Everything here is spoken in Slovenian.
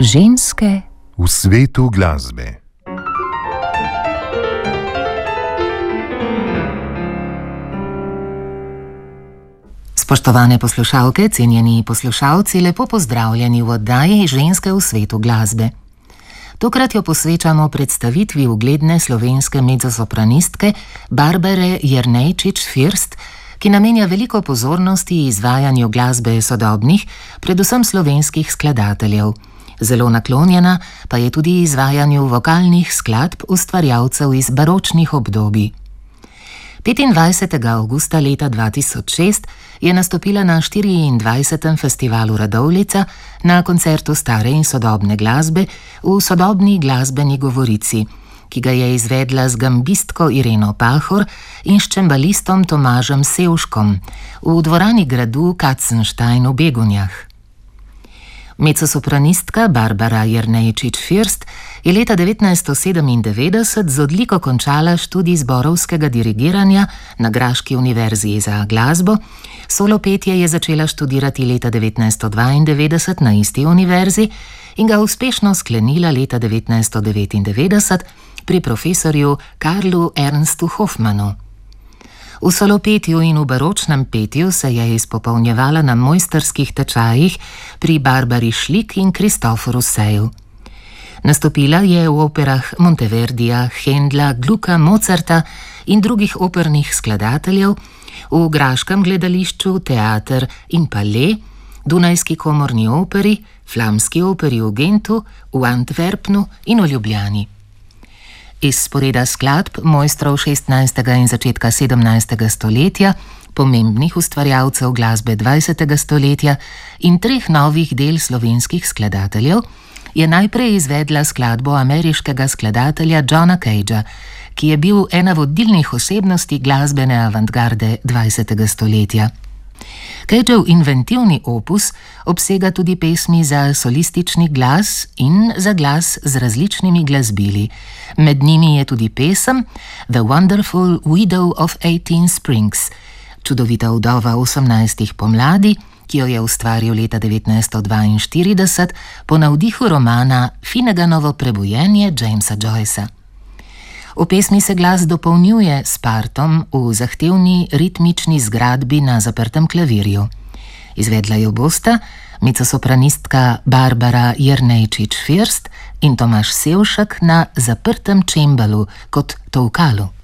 Ženske v svetu glasbe. Spoštovane poslušalke, cenjeni poslušalci, lepo pozdravljeni v oddaji Ženske v svetu glasbe. Tokrat jo posvečamo predstavitvi ugledne slovenske mezzosopranistke Barbare Jernejčič-First, ki namenja veliko pozornosti izvajanju glasbe sodobnih, predvsem slovenskih skladateljev. Zelo naklonjena pa je tudi izvajanju vokalnih skladb ustvarjalcev iz baročnih obdobij. 25. avgusta leta 2006 je nastopila na 24. festivalu Radovljica na koncertu stare in sodobne glasbe v sodobni glasbeni govorici, ki ga je izvedla z gambistko Ireno Pahor in s čembalistom Tomažem Sevškom v dvorani gradu Katzenstein v Begunjah. Mezzosopranistka Barbara Jernejčič-First je leta 1997 z odliko končala študij zborovskega dirigiranja na Graški univerzi za glasbo, solo petje je začela študirati leta 1992 na isti univerzi in ga uspešno sklenila leta 1999 pri profesorju Karlu Ernstu Hofmanu. V solopetju in v baročnem petju se je izpopolnjevala na mojstrskih tečajih pri Barbari Šlik in Kristoforu Seju. Nastopila je v operah Monteverdija, Händla, Glucka, Mozarta in drugih opernih skladateljev, v Graškem gledališču, Teater in Palais, Dunajski komorni operi, Flamski operi v Gentu, v Antwerpnu in v Ljubljani. Iz sporeda skladb mojstrov 16. in začetka 17. stoletja, pomembnih ustvarjalcev glasbe 20. stoletja in 3 novih del slovenskih skladateljev, je najprej izvedla skladbo ameriškega skladatelja Johna Cagea, ki je bil ena vodilnih osebnosti glasbene avantgarde 20. stoletja. Cageov inventivni opus obsega tudi pesmi za solistični glas in za glas z različnimi glasbili. Med njimi je tudi pesem The Wonderful Widow of 18 Springs, čudovita vdova 18 pomladi, ki jo je ustvaril leta 1942 po navdihu romana Finneganovo prebujenje Jamesa Joycea. V pesmi se glas dopolnjuje s partom v zahtevni ritmični zgradbi na zaprtem klavirju. Izvedla jo bosta mezzosopranistka Barbara Jernejčič-First in Tomaž Sevšek na zaprtem čembalu kot tolkalu.